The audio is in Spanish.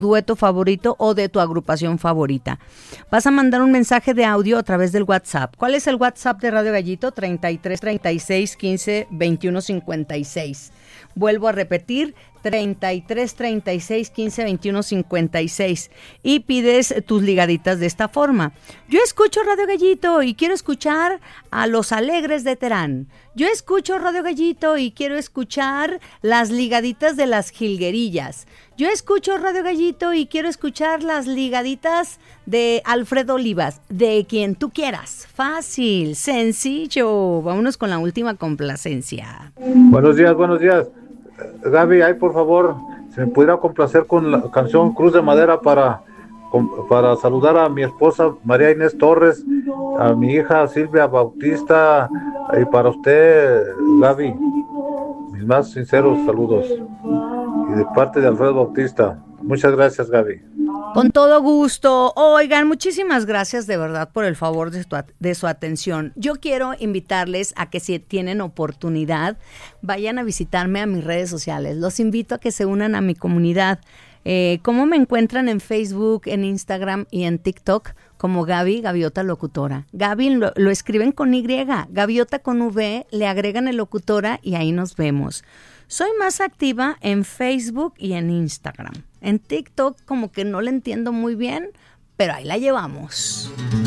dueto favorito o de tu agrupación favorita. Vas a mandar un mensaje de audio a través del WhatsApp. ¿Cuál es el WhatsApp de Radio Gallito? 33 36 15 21 56. Vuelvo a repetir, 33 36 15 21 56, y pides tus ligaditas de esta forma. Yo escucho Radio Gallito y quiero escuchar a Los Alegres de Terán. Yo escucho Radio Gallito y quiero escuchar las ligaditas de las Jilguerillas. Yo escucho Radio Gallito y quiero escuchar las ligaditas de Alfredo Olivas, de quien tú quieras. Fácil, sencillo. Vámonos con la última complacencia. Buenos días. Gaby, ahí por favor, si me pudiera complacer con la canción Cruz de Madera para saludar a mi esposa María Inés Torres, a mi hija Silvia Bautista, y para usted, Gaby, mis más sinceros saludos, y de parte de Alfredo Bautista. Muchas gracias, Gaby. Con todo gusto. Oigan, muchísimas gracias de verdad por el favor de su atención. Yo quiero invitarles a que, si tienen oportunidad, vayan a visitarme a mis redes sociales. Los invito a que se unan a mi comunidad. ¿Cómo me encuentran en Facebook, en Instagram y en TikTok? Como Gaby, Gaviota Locutora. Gaby lo escriben con Y, Gaviota con V, le agregan el locutora y ahí nos vemos. Soy más activa en Facebook y en Instagram. En TikTok como que no le entiendo muy bien, pero ahí la llevamos.